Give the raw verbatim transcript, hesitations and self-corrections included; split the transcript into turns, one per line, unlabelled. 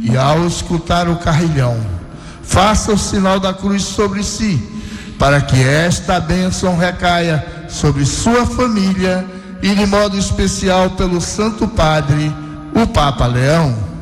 e ao escutar o carrilhão, faça o sinal da cruz sobre si, para que esta bênção recaia sobre sua família e de modo especial pelo Santo Padre, o Papa Leão.